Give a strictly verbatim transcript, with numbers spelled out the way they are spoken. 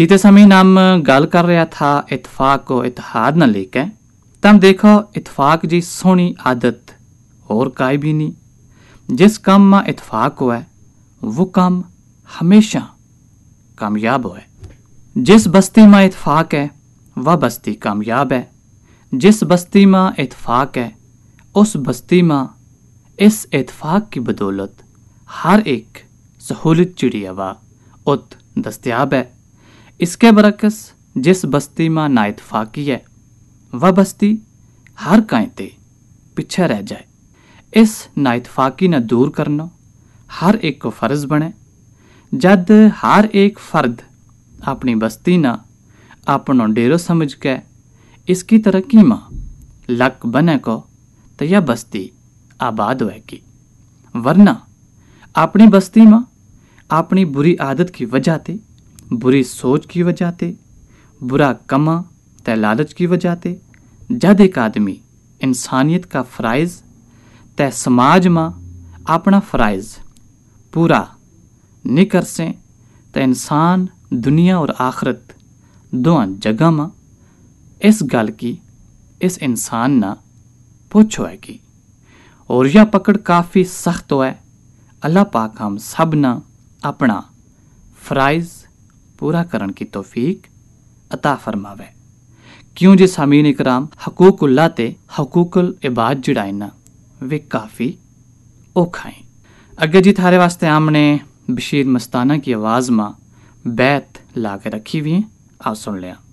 जीते समय नाम गल कर रहा था इतफाक को इतिहाद न लेकर, तब देखो इतफाक जी सोहनी आदत और काई भी नहीं। जिस काम में इतफाक हुआ है वो काम हमेशा कामयाब हुआ है। जिस बस्ती में इतफाक है वह बस्ती कामयाब है। जिस बस्ती में इतफाक है उस बस्ती में इस इतफाक की बदौलत हर एक सहूलत चिड़ी हवा उत दस्तियाब है। इसके बरकस जिस बस्ती में ना इतफाकी है वह बस्ती हर कायते पीछे रह जाए। इस ना इतफाकी न दूर करना हर एक को फर्ज बने। जद हर एक फर्द अपनी बस्ती ना अपनो डेरो समझ के इसकी तरक्की में लक बने को तो यह बस्ती आबाद होएगी। वरना अपनी बस्ती में अपनी बुरी आदत की वजह ते, बुरी सोच की वजह ते, बुरा कमा ते लालच की वजह ते जद एक आदमी इंसानियत का फ़राइज़ ते समाज में अपना फ़राइज़ पूरा नहीं कर से तो इंसान दुनिया और आखरत दोनों जगह में इस गल की इस इंसान ना पूछ होएगी। और यह पकड़ काफ़ी सख्त है। अल्लाह पाक हम सब ना अपना फ़राइज़ पूरा करन की तौफीक अता फरमावे। क्यों जे सामीन इकराम हकूकुल्लाह ते हकूकुल इबाद जिड़ाइना वे काफ़ी औखाएं। अगे जी थारे वास्ते हमने बशीर मस्ताना की आवाज़ में बैत ला के रखी हुई है, आओ सुन लिया।